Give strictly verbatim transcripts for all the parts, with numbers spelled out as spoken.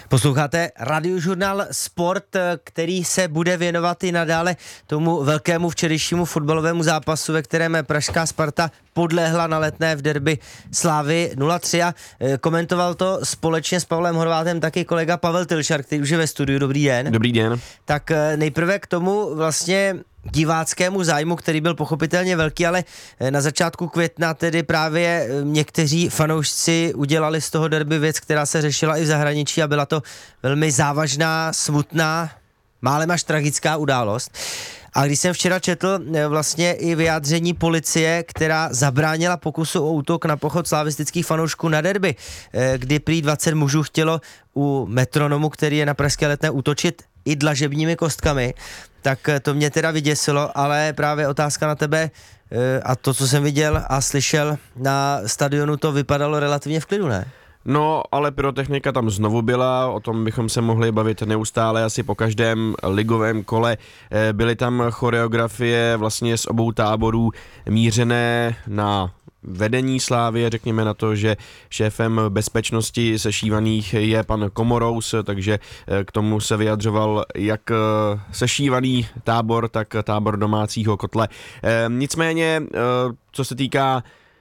Posloucháte Radiožurnál Sport, který se bude věnovat i nadále tomu velkému včerejšímu fotbalovému zápasu, ve kterém pražská Sparta podlehla na Letné v derby Slávy nula tři a komentoval to společně s Pavlem Horvátem taky kolega Pavel Tylšar, který už je ve studiu. Dobrý den. Dobrý den. Tak nejprve k tomu vlastně diváckému zájmu, který byl pochopitelně velký, ale na začátku května tedy právě někteří fanoušci udělali z toho derby věc, která se řešila i v zahraničí a byla to velmi závažná, smutná, málem až tragická událost. A když jsem včera četl vlastně i vyjádření policie, která zabránila pokusu o útok na pochod slavistických fanoušků na derby, kdy prý dvacet mužů chtělo u metronomu, který je na pražské Letné, útočit i dlažebními kostkami, tak to mě teda vyděsilo, ale právě otázka na tebe a to, co jsem viděl a slyšel na stadionu, to vypadalo relativně v klidu, ne? No, ale pyrotechnika tam znovu byla, o tom bychom se mohli bavit neustále, asi po každém ligovém kole. Byly tam choreografie vlastně z obou táborů mířené na vedení Slávie, řekněme na to, že šéfem bezpečnosti sešívaných je pan Komorous, takže k tomu se vyjadřoval jak sešívaný tábor, tak tábor domácího kotle. Nicméně, co se týká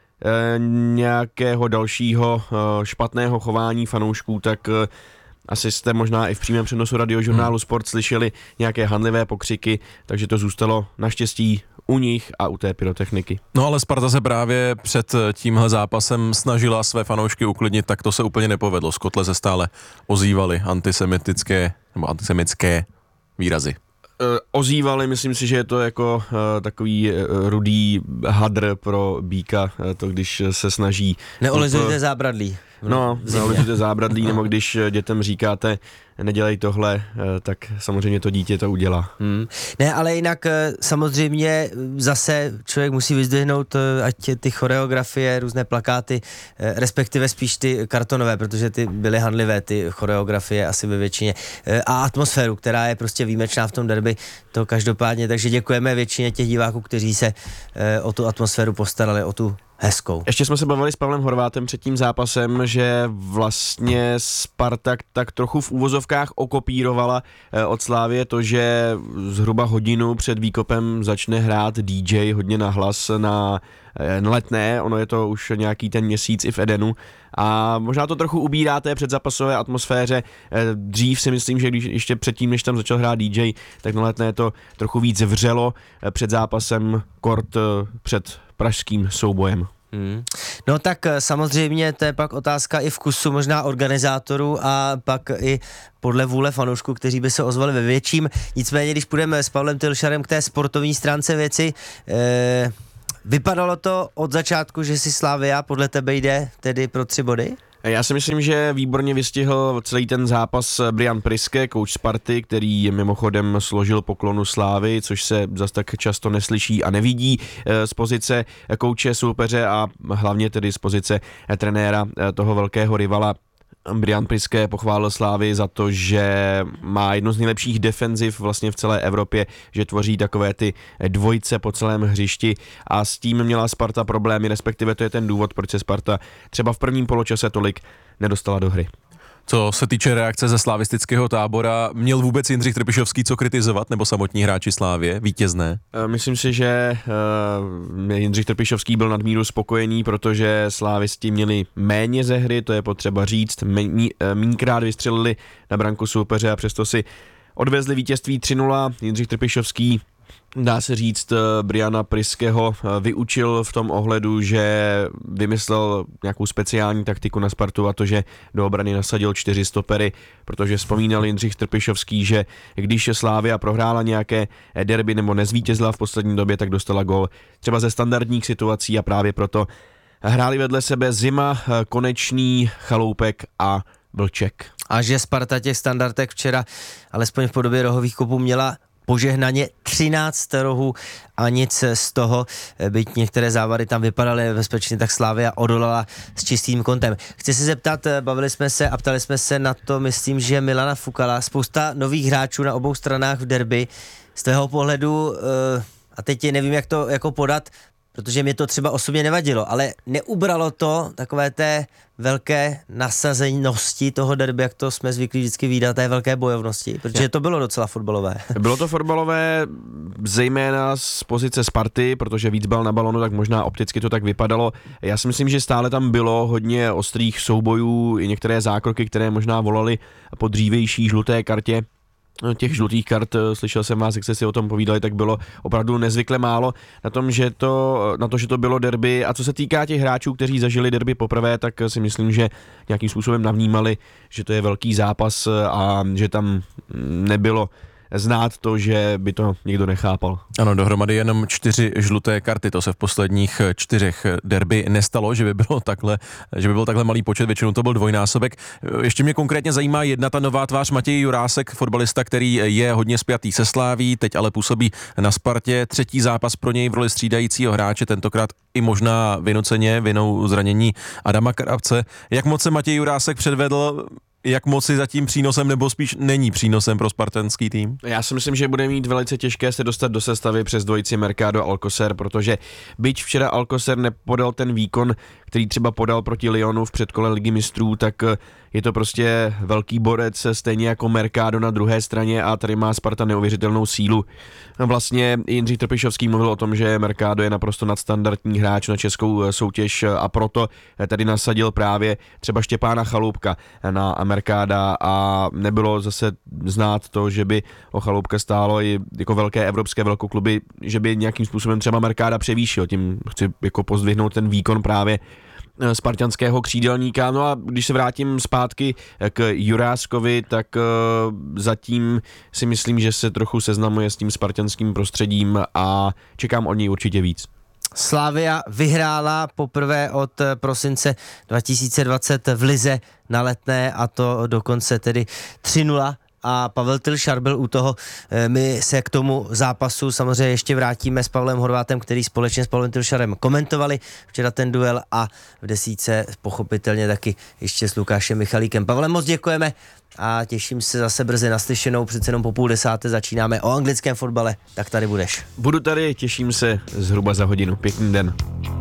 nějakého dalšího špatného chování fanoušků, tak asi jste možná i v přímém přenosu Radiožurnálu Sport slyšeli nějaké hanlivé pokřiky, takže to zůstalo naštěstí u nich a u té pyrotechniky. No ale Sparta se právě před tímhle zápasem snažila své fanoušky uklidnit, tak to se úplně nepovedlo. Z kotle se stále ozývaly antisemitické nebo antisemitské výrazy. Ozývali, myslím si, že je to jako uh, takový uh, rudý hadr pro býka, uh, to když se snaží... Neolizujte zábradlí. No, neolizujte zábradlí, nebo když dětem říkáte, nedělej tohle, tak samozřejmě to dítě to udělá. Hmm. Ne, ale jinak samozřejmě zase člověk musí vyzdvihnout, ať ty choreografie, různé plakáty, respektive spíš ty kartonové, protože ty byly hanlivé, ty choreografie asi ve většině, a atmosféru, která je prostě výjimečná v tom derby, to každopádně, takže děkujeme většině těch diváků, kteří se o tu atmosféru postarali, o tu hezkou. Ještě jsme se bavili s Pavlem Horvátem před tím zápasem, že vlastně Sparta tak trochu v úvozovkách okopírovala od Slávie to, že zhruba hodinu před výkopem začne hrát D J hodně nahlas na Letné, ono je to už nějaký ten měsíc i v Edenu a možná to trochu ubírá té předzápasové atmosféře. Dřív si myslím, že když ještě předtím, než tam začal hrát D J, tak na Letné to trochu víc vřelo před zápasem, kort před pražským soubojem. Hmm. No tak samozřejmě to je pak otázka i vkusu možná organizátorů a pak i podle vůle fanoušků, kteří by se ozvali ve větším. Nicméně, když půjdeme s Pavlem Tylšarem k té sportovní stránce věci, eh, vypadalo to od začátku, že si Slavia podle tebe jde tedy pro tři body? Já si myslím, že výborně vystihl celý ten zápas Brian Priske, kouč Sparty, který mimochodem složil poklonu Slávy, což se zas tak často neslyší a nevidí z pozice kouče soupeře a hlavně tedy z pozice trenéra toho velkého rivala. Brian Priske pochválil Slávy za to, že má jedno z nejlepších defenziv vlastně v celé Evropě, že tvoří takové ty dvojice po celém hřišti a s tím měla Sparta problémy, respektive to je ten důvod, proč se Sparta třeba v prvním poločase tolik nedostala do hry. Co se týče reakce ze slavistického tábora, měl vůbec Jindřich Trpišovský co kritizovat, nebo samotní hráči Slávie, vítězné? Myslím si, že uh, Jindřich Trpišovský byl nadmíru spokojený, protože slávisti měli méně ze hry, to je potřeba říct, mínkrát vystřelili na branku soupeře a přesto si odvezli vítězství tři nula. Jindřich Trpišovský, dá se říct, Briana Priskeho vyučil v tom ohledu, že vymyslel nějakou speciální taktiku na Spartu a to, že do obrany nasadil čtyři stopery, protože vzpomínal Jindřich Trpišovský, že když Slavia prohrála nějaké derby nebo nezvítězila v poslední době, tak dostala gól třeba ze standardních situací a právě proto hráli vedle sebe Zima, Konečný, Chaloupek a Vlček. A že Sparta těch standardek včera, alespoň v podobě rohových kopů, měla požehnaně třináct rohů a nic z toho, byť některé závady tam vypadaly bezpečně, tak Slavia odolala s čistým kontem. Chci se zeptat, bavili jsme se a ptali jsme se na to, myslím, že Milana Fukala, spousta nových hráčů na obou stranách v derby. Z tvého pohledu, a teď nevím, jak to jako podat, protože mě to třeba osobně nevadilo, ale neubralo to takové té velké nasazenosti toho derby, jak to jsme zvyklí vždycky vídat, té velké bojovnosti, protože to bylo docela fotbalové. Bylo to fotbalové zejména z pozice Sparty, protože víc byl na balonu, tak možná opticky to tak vypadalo. Já si myslím, že stále tam bylo hodně ostrých soubojů, i některé zákroky, které možná volaly po dřívější žluté kartě. Těch žlutých kart, slyšel jsem vás, jak jste si o tom povídali, tak bylo opravdu nezvykle málo na tom, že to, na to, že to bylo derby. A co se týká těch hráčů, kteří zažili derby poprvé, tak si myslím, že nějakým způsobem navnímali, že to je velký zápas a že tam nebylo znát to, že by to nikdo nechápal. Ano, dohromady jenom čtyři žluté karty, to se v posledních čtyřech derby nestalo, že by bylo takhle, že by byl takhle malý počet, většinou to byl dvojnásobek. Ještě mě konkrétně zajímá jedna ta nová tvář, Matěj Jurásek, fotbalista, který je hodně spjatý se Sláví, teď ale působí na Spartě, třetí zápas pro něj v roli střídajícího hráče, tentokrát i možná vynuceně vinou zranění Adama Krabce. Jak moc se Matěj Jurásek předvedl, jak moc je zatím přínosem, nebo spíš není přínosem pro spartanský tým? Já si myslím, že bude mít velice těžké se dostat do sestavy přes dvojici Mercado Alcocer, protože byť včera Alcocer nepodal ten výkon, který třeba podal proti Lyonu v předkole Ligy mistrů, tak je to prostě velký borec, stejně jako Mercado na druhé straně a tady má Sparta neuvěřitelnou sílu. Vlastně Jindřich Trpišovský mluvil o tom, že Mercado je naprosto nadstandardní hráč na českou soutěž a proto tady nasadil právě třeba Štěpána Chaloupka na Mercada a nebylo zase znát to, že by o Chaloupka stálo i jako velké evropské velkokluby, že by nějakým způsobem třeba Mercada převýšil. Tím chci jako pozdvihnout ten výkon právě spartanského křídelníka. No a když se vrátím zpátky k Juráskovi, tak uh, zatím si myslím, že se trochu seznamuje s tím spartanským prostředím a čekám od něj určitě víc. Slavia vyhrála poprvé od prosince dva tisíce dvacet v lize na Letné a to dokonce tedy tři nula. A Pavel Tylšar byl u toho. My se k tomu zápasu samozřejmě ještě vrátíme s Pavlem Horvátem, který společně s Pavlem Tylšarem komentovali včera ten duel a v desítce pochopitelně taky ještě s Lukášem Michalíkem. Pavle, moc děkujeme a těším se zase brzy naslyšenou, přece jenom po půl desáté začínáme o anglickém fotbale, tak tady budeš. Budu tady, těším se zhruba za hodinu. Pěkný den.